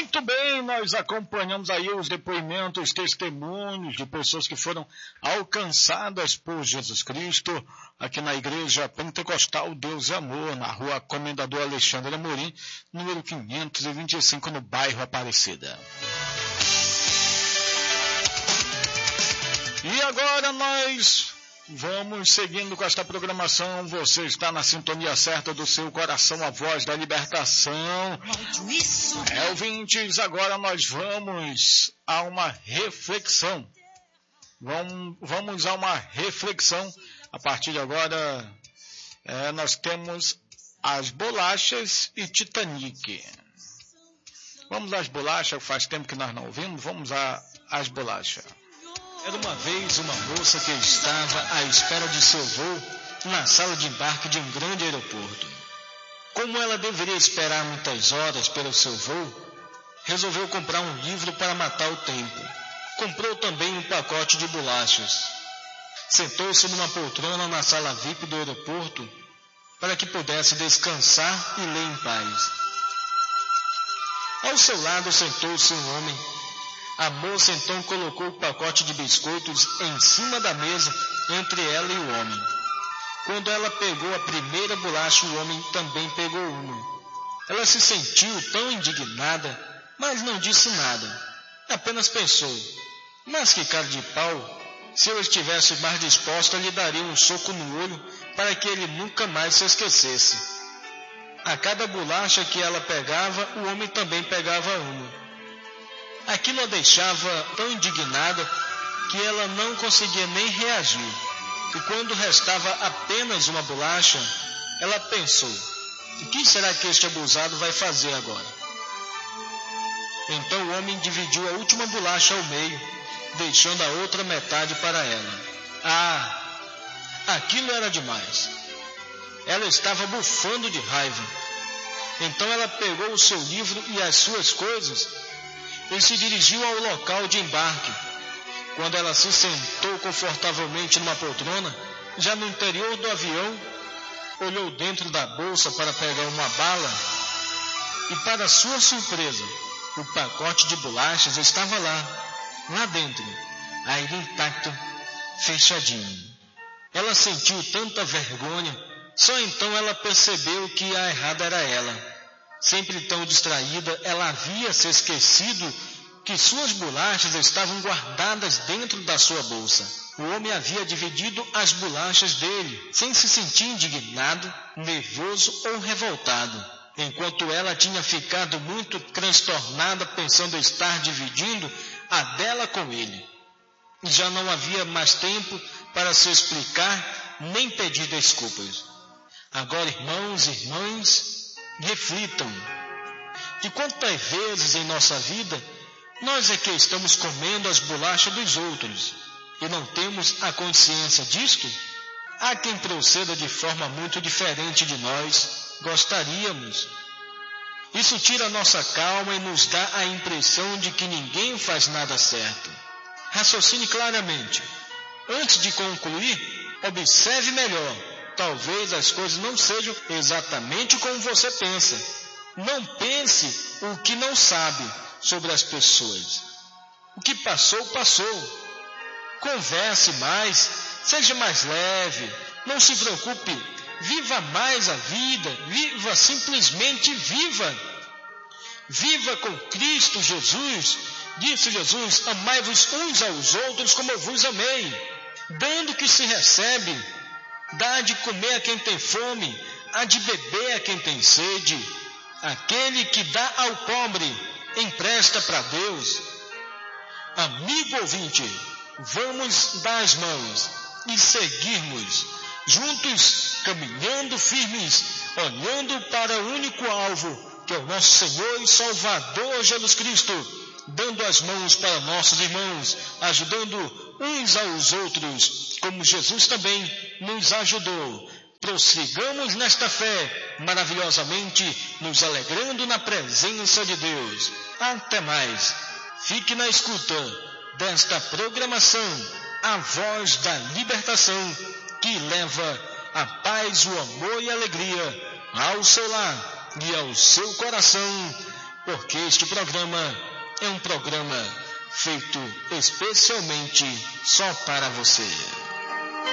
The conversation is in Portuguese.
Muito bem, nós acompanhamos aí os depoimentos, testemunhos de pessoas que foram alcançadas por Jesus Cristo aqui na Igreja Pentecostal Deus e Amor, na rua Comendador Alexandre Amorim, número 525, no bairro Aparecida. E agora nós vamos seguindo com esta programação. Você está na sintonia certa do seu coração, a voz da libertação. Ouvintes, agora nós vamos a uma reflexão. Vamos a uma reflexão. A partir de agora, nós temos as bolachas e Titanic. Vamos às bolachas, faz tempo que nós não ouvimos. Vamos às bolachas. Era uma vez uma moça que estava à espera de seu voo na sala de embarque de um grande aeroporto. Como ela deveria esperar muitas horas pelo seu voo, resolveu comprar um livro para matar o tempo. Comprou também um pacote de bolachas. Sentou-se numa poltrona na sala VIP do aeroporto para que pudesse descansar e ler em paz. Ao seu lado sentou-se um homem. A moça então colocou o pacote de biscoitos em cima da mesa entre ela e o homem. Quando ela pegou a primeira bolacha, o homem também pegou uma. Ela se sentiu tão indignada, mas não disse nada. Apenas pensou, mas que cara de pau, se eu estivesse mais disposta, lhe daria um soco no olho para que ele nunca mais se esquecesse. A cada bolacha que ela pegava, o homem também pegava uma. Aquilo a deixava tão indignada que ela não conseguia nem reagir. E quando restava apenas uma bolacha, ela pensou, o que será que este abusado vai fazer agora? Então o homem dividiu a última bolacha ao meio, deixando a outra metade para ela. Aquilo era demais. Ela estava bufando de raiva. Então ela pegou o seu livro e as suas coisas e se dirigiu ao local de embarque. Quando ela se sentou confortavelmente numa poltrona, já no interior do avião, olhou dentro da bolsa para pegar uma bala e, para sua surpresa, o pacote de bolachas estava lá dentro, ainda intacto, fechadinho. Ela sentiu tanta vergonha, só então ela percebeu que a errada era ela. Sempre tão distraída, ela havia se esquecido que suas bolachas estavam guardadas dentro da sua bolsa. O homem havia dividido as bolachas dele, sem se sentir indignado, nervoso ou revoltado, enquanto ela tinha ficado muito transtornada pensando estar dividindo a dela com ele. Já não havia mais tempo para se explicar nem pedir desculpas. Agora, irmãos e irmãs, reflitam. De quantas vezes em nossa vida nós é que estamos comendo as bolachas dos outros e não temos a consciência disto? Há quem proceda de forma muito diferente de nós gostaríamos. Isso tira a nossa calma e nos dá a impressão de que ninguém faz nada certo. Raciocine claramente. Antes de concluir, observe melhor. Talvez as coisas não sejam exatamente como você pensa. Não pense o que não sabe sobre as pessoas. O que passou, passou. Converse mais, seja mais leve, não se preocupe, viva mais a vida, viva, simplesmente viva. Viva com Cristo Jesus. Disse Jesus, amai-vos uns aos outros como eu vos amei. Dando que se recebe, dá de comer a quem tem fome, há de beber a quem tem sede. Aquele que dá ao pobre, empresta para Deus. Amigo ouvinte, vamos dar as mãos e seguirmos juntos, caminhando firmes, olhando para o único alvo, que é o nosso Senhor e Salvador Jesus Cristo, dando as mãos para nossos irmãos, ajudando uns aos outros, como Jesus também nos ajudou. Prossigamos nesta fé, maravilhosamente, nos alegrando na presença de Deus. Até mais. Fique na escuta desta programação, a voz da libertação, que leva a paz, o amor e a alegria ao seu lar e ao seu coração, porque este programa é um programa feito especialmente só para você.